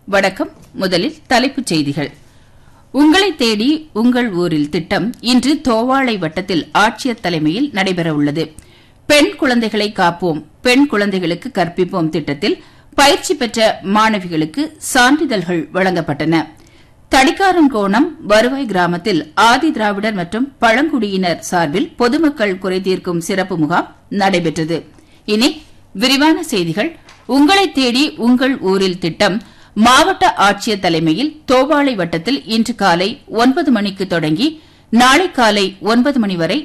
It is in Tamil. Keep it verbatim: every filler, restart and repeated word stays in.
வணக்கம். முதலில் தலைப்புச் செய்திகள். உங்களை தேடி உங்கள் ஊரில் திட்டம் இன்று தோவாளை வட்டத்தில் ஆட்சியர் தலைமையில் நடைபெறவுள்ளது. பெண் குழந்தைகளை காப்போம், பெண் குழந்தைகளுக்கு கற்பிப்போம் திட்டத்தில் பயிற்சி பெற்ற மாணவிகளுக்கு சான்றிதழ்கள் வழங்கப்பட்டன. தடிக்காரன்கோணம் வருவாய் கிராமத்தில் ஆதி திராவிடர் மற்றும் பழங்குடியினர் சார்பில் பொதுமக்கள் குறைதீர்க்கும் சிறப்பு முகாம் நடைபெற்றது. இனி விரிவான செய்திகள். உங்களை தேடி உங்கள் ஊரில் திட்டம் மாவட்ட ஆட்சியர் தலைமையில் தோவாளை வட்டத்தில் இன்று காலை ஒன்பது மணிக்கு தொடங்கி நாளை காலை ஒன்பது மணி வரை